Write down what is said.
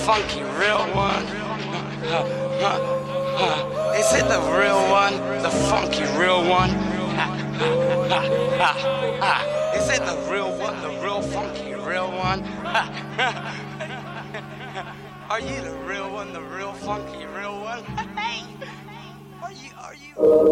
funky real one? Is it the real one? The funky real one? Is it the real one? The real funky real one? Are you the real one? The real funky real one? Are you?